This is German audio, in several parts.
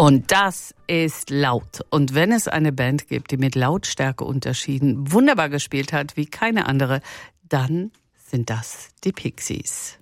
Und das ist laut. Und wenn es eine Band gibt, die mit Lautstärkeunterschieden wunderbar gespielt hat, wie keine andere, dann sind das die Pixies.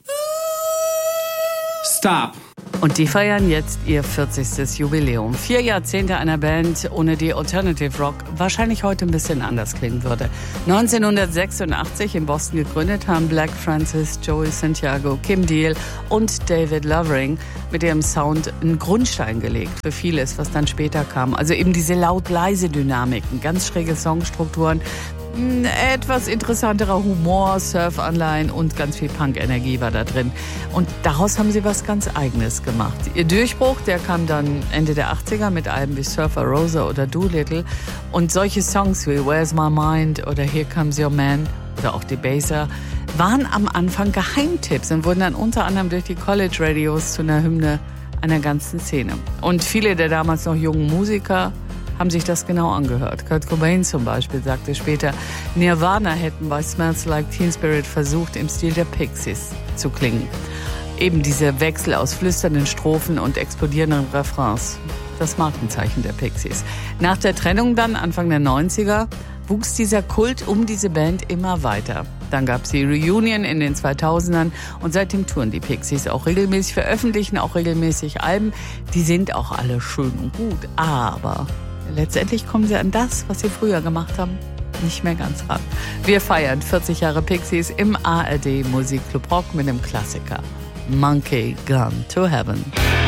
Stop. Und die feiern jetzt ihr 40. Jubiläum. 4 Jahrzehnte einer Band, ohne die Alternative Rock wahrscheinlich heute ein bisschen anders klingen würde. 1986 in Boston gegründet haben Black Francis, Joey Santiago, Kim Deal und David Lovering mit ihrem Sound einen Grundstein gelegt für vieles, was dann später kam. Also eben diese laut-leise Dynamiken, ganz schräge Songstrukturen, etwas interessanterer Humor, Surf-Anleihen und ganz viel Punk-Energie war da drin. Und daraus haben sie was ganz Eigenes gemacht. Ihr Durchbruch, der kam dann Ende der 80er mit Alben wie Surfer Rosa oder Doolittle. Und solche Songs wie Where's My Mind oder Here Comes Your Man oder auch Debaser waren am Anfang Geheimtipps und wurden dann unter anderem durch die College-Radios zu einer Hymne einer ganzen Szene. Und viele der damals noch jungen Musiker haben sich das genau angehört. Kurt Cobain zum Beispiel sagte später, Nirvana hätten bei Smells Like Teen Spirit versucht, im Stil der Pixies zu klingen. Eben diese Wechsel aus flüsternden Strophen und explodierenden Refrains. Das Markenzeichen der Pixies. Nach der Trennung dann, Anfang der 90er, wuchs dieser Kult um diese Band immer weiter. Dann gab es die Reunion in den 2000ern und seitdem touren die Pixies auch regelmäßig, veröffentlichen auch regelmäßig Alben. Die sind auch alle schön und gut, aber letztendlich kommen sie an das, was sie früher gemacht haben, nicht mehr ganz ran. Wir feiern 40 Jahre Pixies im ARD Musikclub Rock mit dem Klassiker Monkey Gone to Heaven.